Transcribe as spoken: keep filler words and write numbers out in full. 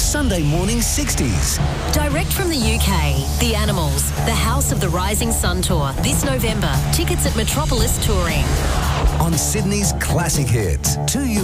Sunday Morning sixties. Direct from the U K, The Animals, the House of the Rising Sun Tour, this November. Tickets at Metropolis Touring. On Sydney's classic hits. two